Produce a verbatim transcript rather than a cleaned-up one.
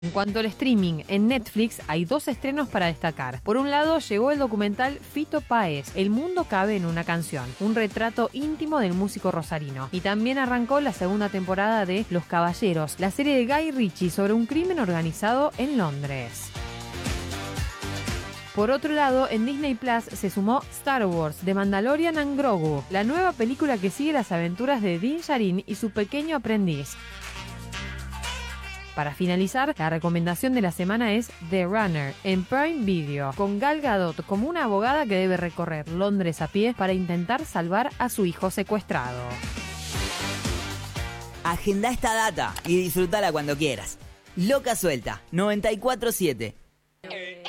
En cuanto al streaming, en Netflix hay dos estrenos para destacar. Por un lado, llegó el documental Fito Páez, El mundo cabe en una canción, un retrato íntimo del músico rosarino. Y también arrancó la segunda temporada de Los Caballeros, la serie de Guy Ritchie sobre un crimen organizado en Londres. Por otro lado, en Disney Plus se sumó Star Wars, The Mandalorian and Grogu, la nueva película que sigue las aventuras de Din Djarin y su pequeño aprendiz. Para finalizar, la recomendación de la semana es The Runner, en Prime Video, con Gal Gadot como una abogada que debe recorrer Londres a pie para intentar salvar a su hijo secuestrado. Agenda esta data y disfrutala cuando quieras. Loca Suelta, noventa y cuatro siete.